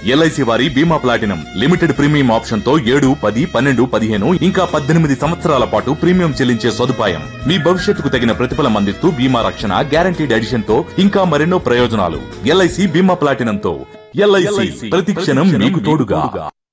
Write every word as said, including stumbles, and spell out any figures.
LIC వారి బీమా platinum limited premium option తో ఏడు పది పన్నెండు పదిహేను ఇంకా పద్దెనిమిది సంవత్సరాల పాటు ప్రీమియం చెల్లించే సదుపాయం. మీ భవిష్యత్తుకు తగిన ప్రతిఫలం అందిస్తూ బీమా రక్షణ, గ్యారంటీడ్ ఎడిషన్ తో ఇంకా మరెన్నో ప్రయోజనాలు. ఎల్ఐసి బీమా ప్లాటినం తో ఎల్ఐసి ప్రతి క్షణం మీకు తోడుగా.